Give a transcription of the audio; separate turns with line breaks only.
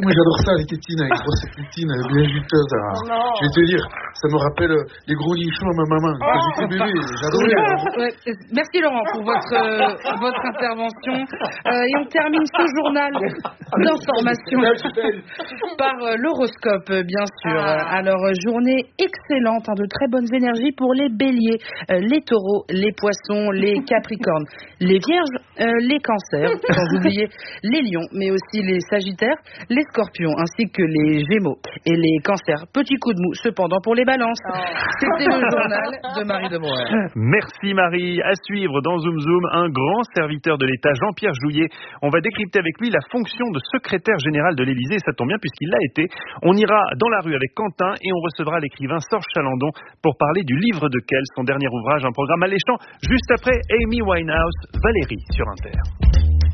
moi j'adore ça, les tétines, les grosses tétines bien juteuses. Je vais te dire, ça me rappelle les gros nichons à ma maman quand j'étais bébé. J'adorais.
Merci Laurent pour votre intervention. Et on termine ce journal d'information par l'horoscope, bien sûr. Alors, journée excellente, de très bonnes énergies pour les béliers, les taureaux, les poissons, les capricornes, les vierges, les cancers, sans oublier les lions, mais aussi les sagittaires, les scorpions, ainsi que les gémeaux et les cancers. Petit coup de mou, cependant, pour les balances. C'était le journal de Marie de Montréal.
Merci Marie. À suivre dans Zoom Zoom, un grand serviteur de l'État, Jean-Pierre Jouyet. On va décrypter avec lui la fonction de secrétaire général de l'Élysée, ça tombe bien puisqu'il l'a été. On ira dans la rue avec Quentin et on recevra l'écrivain Sorge Chalandon pour parler du livre de Kell, son dernier ouvrage, un programme alléchant, juste après Amy Winehouse, Valérie sur Inter.